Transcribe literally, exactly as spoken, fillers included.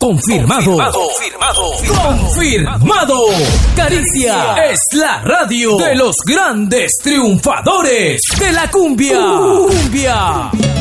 Confirmado. Confirmado. Confirmado. Confirmado. Caricia es la radio de los grandes triunfadores de la cumbia. Cumbia.